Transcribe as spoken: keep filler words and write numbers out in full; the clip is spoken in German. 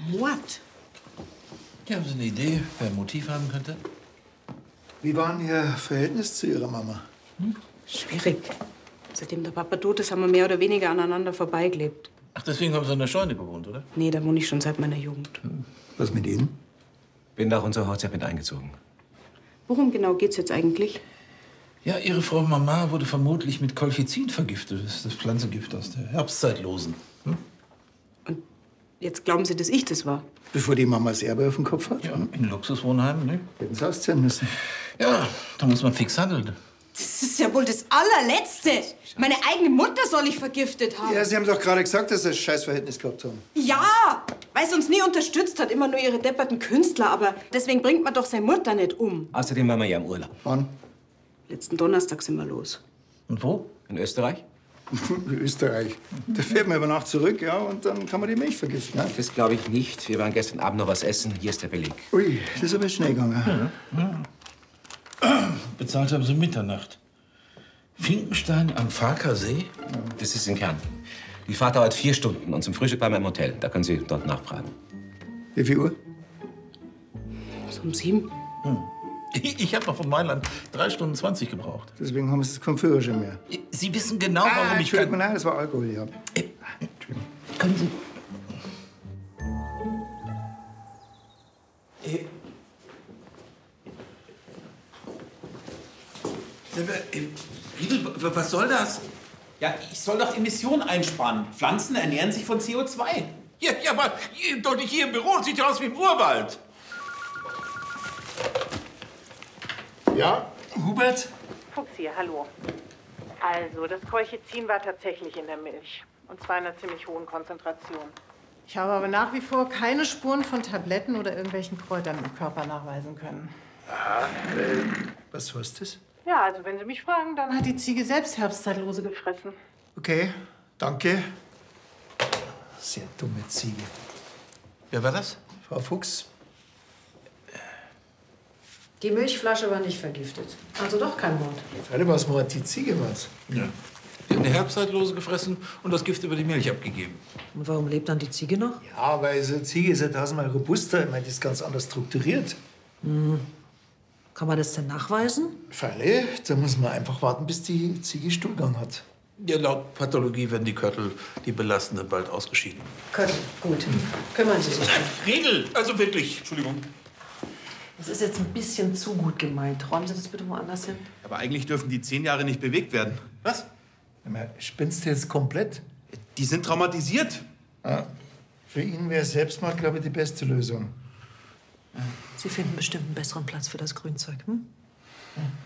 Mord? Ja, haben Sie eine Idee, wer ein Motiv haben könnte? Wie war denn Ihr Verhältnis zu Ihrer Mama? Hm? Schwierig. Seitdem der Papa tot ist, haben wir mehr oder weniger aneinander vorbeigelebt. Ach, deswegen haben Sie in der Scheune gewohnt, oder? Nee, da wohne ich schon seit meiner Jugend. Was mit Ihnen? Bin nach unserer Hochzeit mit eingezogen. Worum genau geht's jetzt eigentlich? Ja, Ihre Frau Mama wurde vermutlich mit Kolchizin vergiftet. Das ist das Pflanzengift aus der Herbstzeitlosen. Hm? Und jetzt glauben Sie, dass ich das war? Bevor die Mama das Erbe auf dem Kopf hat? Ja, in Luxuswohnheimen, ne? Hätten Sie ausziehen müssen. Ja, da muss man fix handeln. Das ist ja wohl das Allerletzte. Meine eigene Mutter soll ich vergiftet haben. Ja, Sie haben doch gerade gesagt, dass Sie ein Scheißverhältnis gehabt haben. Ja, weil sie uns nie unterstützt hat, immer nur ihre depperten Künstler. Aber deswegen bringt man doch seine Mutter nicht um. Außerdem waren wir ja im Urlaub. Wann? Letzten Donnerstag sind wir los. Und wo? In Österreich? Österreich. Da fährt man über Nacht zurück, ja, und dann kann man die Milch vergiften. Ne? Das glaube ich nicht. Wir waren gestern Abend noch was essen. Hier ist der Beleg. Ui, das ist aber schnell gegangen. Ja. Bezahlt haben Sie Mitternacht. Finkenstein am Farkasee? Das ist in Kärnten. Die Fahrt dauert vier Stunden und zum Frühstück waren wir im Hotel. Da können Sie dort nachfragen. Wie viel Uhr? So um sieben. Hm. Ich, ich habe noch von Mailand drei Stunden zwanzig gebraucht. Deswegen haben Sie keinen Führerschein mehr. Sie wissen genau, Ah, warum ich... Entschuldigung, nein, das war Alkohol, ja. Äh, können Sie... Äh, Was soll das? Ja, ich soll doch Emissionen einsparen. Pflanzen ernähren sich von C O zwei. Ja, ja, aber doch nicht hier im Büro. Sieht ja aus wie im Urwald. Ja, Hubert? Fuchs hier, hallo. Also, das Kolchizin war tatsächlich in der Milch. Und zwar in einer ziemlich hohen Konzentration. Ich habe aber nach wie vor keine Spuren von Tabletten oder irgendwelchen Kräutern im Körper nachweisen können. Aha, äh, was heißt das? Ja, also wenn Sie mich fragen, dann Hat die Ziege selbst Herbstzeitlose gefressen. Okay, danke. Sehr dumme Ziege. Wer war das? Frau Fuchs. Die Milchflasche war nicht vergiftet. Also doch kein Mord. Alle was Mord, die Ziege war's. Ja. Die haben eine Herbstzeitlose gefressen und das Gift über die Milch abgegeben. Und warum lebt dann die Ziege noch? Ja, weil so eine Ziege ist ja tausendmal robuster. Ich meine, die ist ganz anders strukturiert. Hm. Kann man das denn nachweisen? Freilich, da muss man einfach warten, bis die Ziege Stuhlgang hat. Ja, laut Pathologie werden die Körtel, die belastenden, bald ausgeschieden. Köttel, gut. Kümmern Sie sich. Riedel, also wirklich. Entschuldigung. Das ist jetzt ein bisschen zu gut gemeint. Räumen Sie das bitte woanders hin. Aber eigentlich dürfen die zehn Jahre nicht bewegt werden. Was? Spinnst du jetzt komplett? Die sind traumatisiert. Ja. Für ihn wäre Selbstmord, glaube ich, die beste Lösung. Sie finden bestimmt einen besseren Platz für das Grünzeug, hm?